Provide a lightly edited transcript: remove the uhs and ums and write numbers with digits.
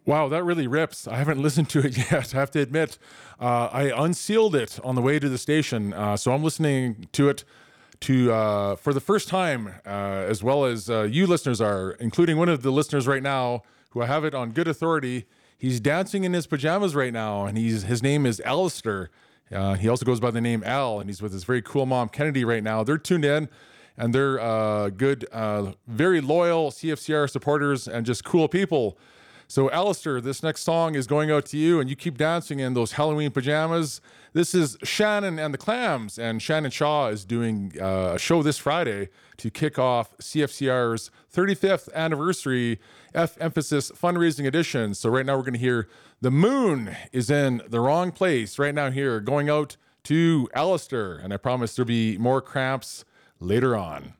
Wow, that really rips. I haven't listened to it yet. I have to admit, I unsealed it on the way to the station, so I'm listening to it for the first time, as well as you listeners are, including one of the listeners right now who I have it on good authority. He's dancing in his pajamas right now, and his name is Alistair. He also goes by the name Al, and he's with his very cool mom Kennedy right now. They're tuned in, and they're good, very loyal CFCR supporters and just cool people. So, Alistair, this next song is going out to you, and you keep dancing in those Halloween pajamas. This is Shannon and the Clams, and Shannon Shaw is doing a show this Friday to kick off CFCR's 35th anniversary F-Emphasis fundraising edition. So right now we're going to hear The Moon is in the Wrong Place right now here, going out to Alistair, and I promise there'll be more cramps later on.